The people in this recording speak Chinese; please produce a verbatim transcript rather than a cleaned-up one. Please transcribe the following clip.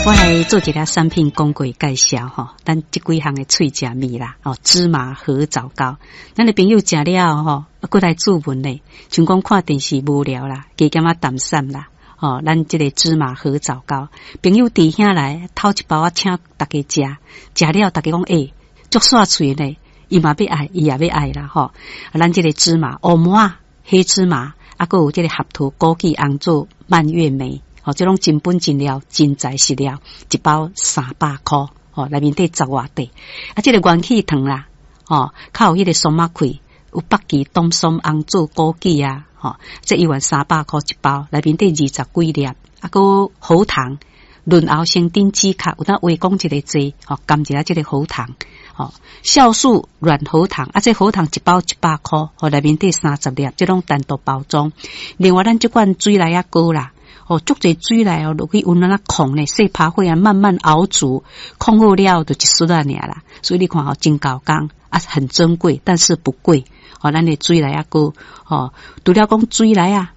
我来做一个产品广告介绍吼，咱这几项的脆食米啦，哦，芝麻合枣糕，咱的朋友食了吼，过来注文咧，像讲看电视无聊啦，加减啊淡散啦，哦，咱这个芝麻合枣糕，朋友弟兄来偷一包啊，请大家食，食了大家讲诶，足煞脆咧，伊嘛要爱，伊也要爱啦吼，咱这个芝麻、黑麻、黑芝麻，啊，还有这个合桃、枸杞、红枣、蔓越莓。哦，这种真本真料、真材实料，一包三百块，哦，内面底十外块。啊，这个元气糖啦，哦，靠有迄个松仔块，有北极、冬松、红枣、枸杞啊，哦，这一碗三百块一包，内面底二十几粒，啊，个喉糖、润喉生丁止咳，有当话讲一个字，哦，甘一下这个喉糖，哦，酵素软喉糖，啊，这喉糖一包一百块，哦，内面底三十粒，这种单独包装。另外，咱这款水来啊膏啦。哦，足侪水来哦，落去温那控咧，细拍火啊，慢慢熬煮，控好了就一丝啊尔啦。所以你看哦，真高工啊，很珍贵，但是不贵。哦，咱的水来啊个哦，除了讲水来啊，